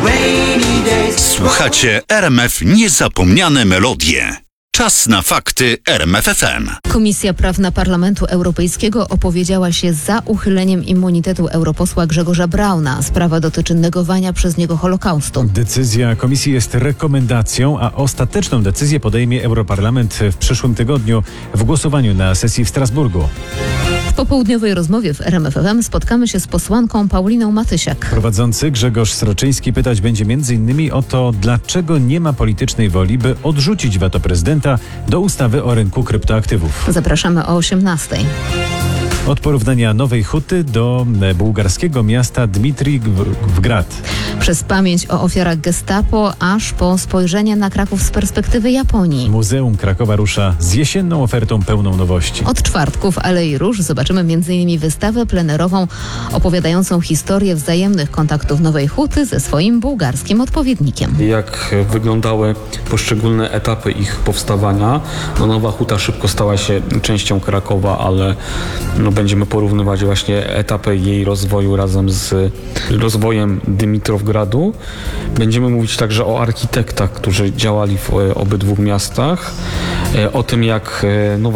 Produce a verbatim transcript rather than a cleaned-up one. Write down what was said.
Słuchacie R M F Niezapomniane Melodie. Czas na fakty R M F F M. Komisja Prawna Parlamentu Europejskiego opowiedziała się za uchyleniem immunitetu europosła Grzegorza Brauna. Sprawa dotyczy negowania przez niego Holokaustu. Decyzja komisji jest rekomendacją, a ostateczną decyzję podejmie Europarlament w przyszłym tygodniu w głosowaniu na sesji w Strasburgu. W popołudniowej rozmowie w R M F F M spotkamy się z posłanką Pauliną Matysiak. Prowadzący Grzegorz Sroczyński pytać będzie m in o to, dlaczego nie ma politycznej woli, by odrzucić weto prezydenta do ustawy o rynku kryptoaktywów. Zapraszamy o osiemnastej. Od porównania Nowej Huty do bułgarskiego miasta Dmitrij-Wgrad. Przez pamięć o ofiarach Gestapo, aż po spojrzenie na Kraków z perspektywy Japonii. Muzeum Krakowa rusza z jesienną ofertą pełną nowości. Od czwartku w Alei Róż zobaczymy między innymi wystawę plenerową opowiadającą historię wzajemnych kontaktów Nowej Huty ze swoim bułgarskim odpowiednikiem. Jak wyglądały poszczególne etapy ich powstawania. No, Nowa Huta szybko stała się częścią Krakowa, ale no, będziemy porównywać właśnie etapy jej rozwoju razem z rozwojem Dymitrowgradu. Będziemy mówić także o architektach, którzy działali w obydwu miastach, o tym, jak Nowa